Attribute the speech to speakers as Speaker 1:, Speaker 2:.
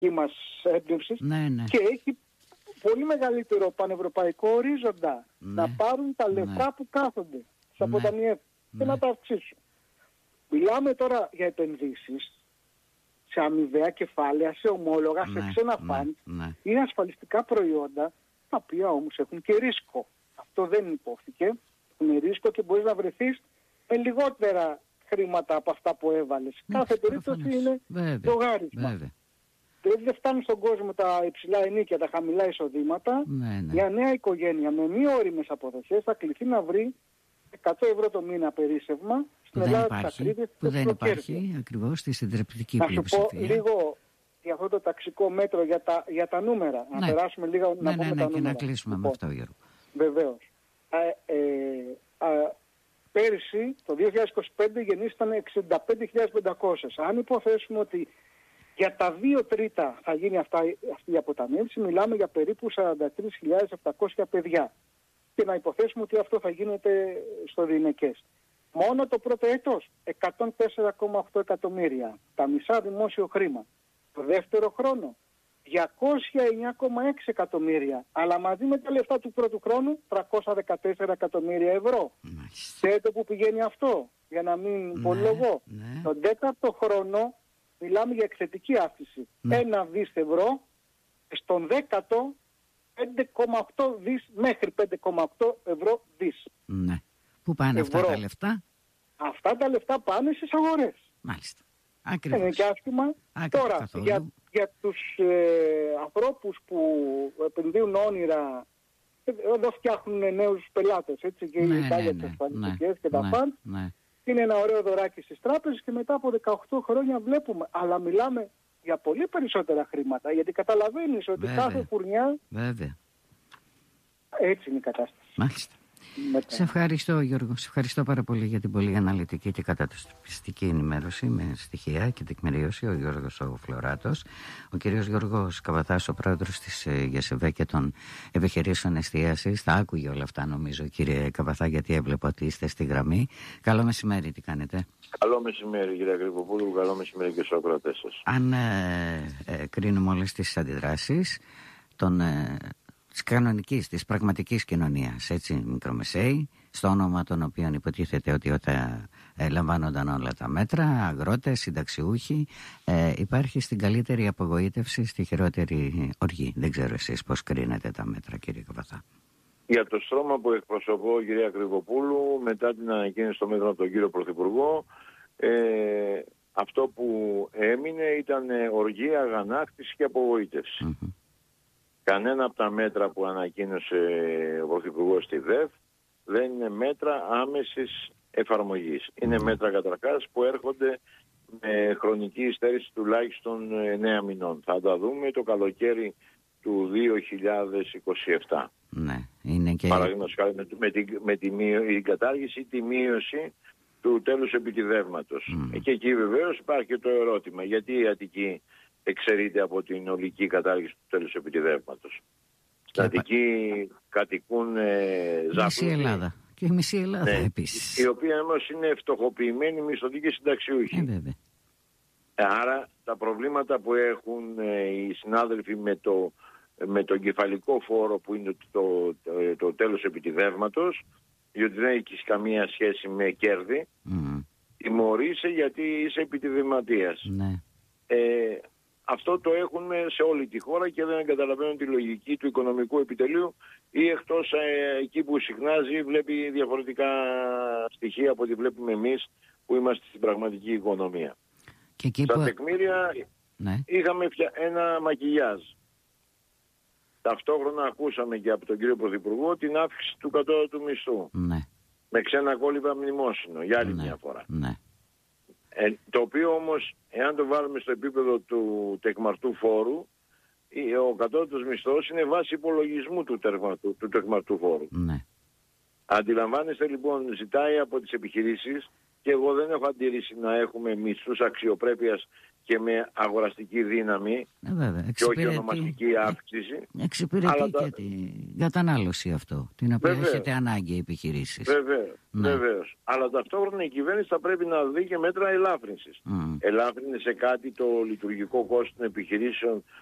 Speaker 1: μας έμπνευσης, και έχει πολύ μεγαλύτερο πανευρωπαϊκό ορίζοντα, να πάρουν τα λεφτά που κάθονται στα αποταμιεύματα και να τα αυξήσουν. Μιλάμε τώρα για επενδύσεις σε αμοιβαία κεφάλαια, σε ομόλογα, σε ξένα φαντ. Είναι ασφαλιστικά προϊόντα, τα οποία όμως έχουν και ρίσκο. Αυτό δεν υπόθηκε. Έχουν ρίσκο και μπορείς να βρεθείς με λιγότερα χρήματα από αυτά που έβαλες. Κάθε περίπτωση είναι το γάρισμα. Δηλαδή δεν φτάνουν στον κόσμο τα υψηλά ενίκια, τα χαμηλά εισοδήματα. Μια νέα οικογένεια με μη όριμες αποδοχές θα κληθεί να βρει 100 ευρώ το μήνα περίσσευμα στην Ελλάδα της ακρίβειας.
Speaker 2: Που δεν υπάρχει ακριβώς στη συντριπτική πλειοψηφία.
Speaker 1: Να σου πω λίγο για αυτό το ταξικό μέτρο για τα νούμερα. Να περάσουμε λίγο να πούμε τα νούμερα.
Speaker 2: Και να κλείσουμε με αυτό, Γιώργο.
Speaker 1: Βεβαίως. Πέρυσι, το 2025, γεννήσταν 65.500. Αν υποθέσουμε ότι για τα 2 τρίτα θα γίνει αυτή η αποταμίευση, μιλάμε για περίπου 43.700 παιδιά. Και να υποθέσουμε ότι αυτό θα γίνεται στο διηνεκές. Μόνο το πρώτο έτος 104,8 εκατομμύρια. Τα μισά δημόσιο χρήμα. Το δεύτερο χρόνο 209,6 εκατομμύρια. Αλλά μαζί με τα λεφτά του πρώτου χρόνου 314 εκατομμύρια ευρώ. Ξέρετε που πηγαίνει αυτό, για να μην πολυλογώ. Τον τέταρτο χρόνο μιλάμε για εκθετική αύξηση. 1 δις ευρώ, στον 10ο 5,8 δις μέχρι 5,8 ευρώ δις.
Speaker 2: Πού πάνε αυτά τα λεφτά?
Speaker 1: Αυτά τα λεφτά πάνε στις αγορές.
Speaker 2: Μάλιστα. Ακριβώς.
Speaker 1: Είναι και άσχημα. Τώρα, για τους ανθρώπους που επενδύουν όνειρα, εδώ φτιάχνουν νέους πελάτες, έτσι, και οι Ιτάλια τις ασφαλιστικές και τα φαντ. Είναι ένα ωραίο δωράκι στις τράπεζες και μετά από 18 χρόνια βλέπουμε, αλλά μιλάμε για πολύ περισσότερα χρήματα, γιατί καταλαβαίνεις ότι κάθε φουρνιά έτσι είναι η κατάσταση.
Speaker 2: Μάλιστα. Σε ευχαριστώ, Γιώργο. Σε ευχαριστώ πάρα πολύ για την πολύ αναλυτική και κατατοπιστική ενημέρωση με στοιχεία και τεκμηρίωση. Ο Γιώργος ο Φλωράτος. Ο κύριος Γιώργος Καβαθάς, ο πρόεδρος της ΓΕΣΕΒΕ και των επιχειρήσεων εστίασης. Θα άκουγε όλα αυτά, νομίζω, κύριε Καβαθά, γιατί έβλεπα ότι είστε στη γραμμή. Καλό μεσημέρι, τι κάνετε?
Speaker 3: Καλό μεσημέρι, κύριε Αγρυποπούλου. Καλό μεσημέρι και στους ακροατές σας.
Speaker 2: Αν κρίνουμε όλες τις αντιδράσεις της κανονικής, της πραγματικής κοινωνίας, έτσι, μικρομεσαίοι, στο όνομα των οποίων υποτίθεται ότι όταν λαμβάνονταν όλα τα μέτρα, αγρότες, συνταξιούχοι, υπάρχει στην καλύτερη απογοήτευση, στη χειρότερη οργή. Δεν ξέρω εσείς πώς κρίνετε τα μέτρα, κύριε Καβαθά.
Speaker 3: Για το στρώμα που εκπροσωπώ, κυρία Κρυβοπούλου, μετά την ανακοίνωση των μέτρων από τον κύριο Πρωθυπουργό, αυτό που έμεινε ήταν οργή, αγανάκτηση και απογοήτευση. Κανένα από τα μέτρα που ανακοίνωσε ο Πρωθυπουργός στη ΔΕΒ δεν είναι μέτρα άμεσης εφαρμογής. Είναι μέτρα καταρχάς που έρχονται με χρονική υστέρηση τουλάχιστον 9 μηνών. Θα τα δούμε το καλοκαίρι του 2027.
Speaker 2: Ναι, είναι και...
Speaker 3: Παραδείγματος χάρη με την κατάργηση ή τη μείωση του τέλους επιτιδεύματος. Και εκεί βεβαίως υπάρχει και το ερώτημα, γιατί η Αττική εξαιρείται από την ολική κατάργηση του τέλους επιτιδεύματος? Στην Αττική κατοικούν
Speaker 2: μισή Ελλάδα. Και η μισή Ελλάδα επίσης.
Speaker 3: Η οποία όμως είναι φτωχοποιημένη μισθωτή και συνταξιούχοι. Άρα τα προβλήματα που έχουν οι συνάδελφοι με τον κεφαλικό φόρο που είναι το τέλος επιτιδεύματος, διότι δεν έχει καμία σχέση με κέρδη, τιμωρείσαι γιατί είσαι επιτιδευματίας. Αυτό το έχουν σε όλη τη χώρα και δεν καταλαβαίνουν τη λογική του οικονομικού επιτελείου, ή εκτός εκεί που συχνάζει βλέπει διαφορετικά στοιχεία από ό,τι βλέπουμε εμείς που είμαστε στην πραγματική οικονομία. Στα τεκμήρια είχαμε ένα μακιγιάζ. Ταυτόχρονα ακούσαμε και από τον κύριο Πρωθυπουργό την αύξηση του κατώτατου μισθού. Με ξένα κόλληβα μνημόσυνο για άλλη μια φορά. Το οποίο όμως, εάν το βάλουμε στο επίπεδο του τεκμαρτού φόρου, ο κατώτατος μισθός είναι βάση υπολογισμού του τεκμαρτού φόρου. Αντιλαμβάνεστε λοιπόν, ζητάει από τις επιχειρήσεις, και εγώ δεν έχω αντίρρηση να έχουμε μισθούς αξιοπρέπειας και με αγοραστική δύναμη και όχι ονομαστική αύξηση.
Speaker 2: Εξυπηρετεί και την κατανάλωση αυτό, την οποία έχετε ανάγκη οι επιχειρήσεις.
Speaker 3: Βεβαίως. Αλλά ταυτόχρονα η κυβέρνηση θα πρέπει να δει και μέτρα ελάφρυνσης. Ελάφρυνε σε κάτι το λειτουργικό κόστος των επιχειρήσεων